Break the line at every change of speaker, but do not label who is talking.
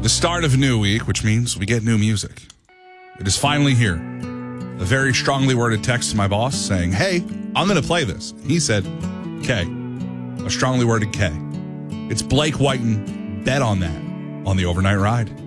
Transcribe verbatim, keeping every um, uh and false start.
The start of a new week, which means we get new music. It is finally here. A very strongly worded text to my boss saying, hey, I'm going to play this. He said, K. A strongly worded K. It's Blake Whiten. Bet on that on the overnight ride.